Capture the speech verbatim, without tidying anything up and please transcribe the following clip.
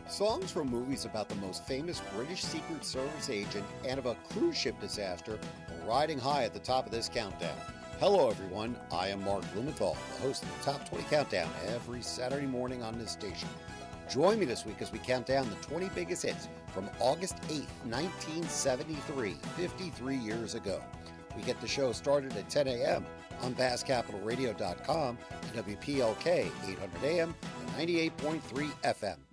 Songs from movies about the most famous British Secret Service agent and of a cruise ship disaster are riding high at the top of this countdown. Hello everyone, I am Mark Blumenthal, the host of the Top twenty Countdown every Saturday morning on this station. Join me this week as we count down the twenty biggest hits from August eighth, nineteen seventy-three, fifty-three years ago. We get the show started at ten a.m. on Bass Capital Radio dot com and W P L K eight hundred A M and ninety-eight point three F M.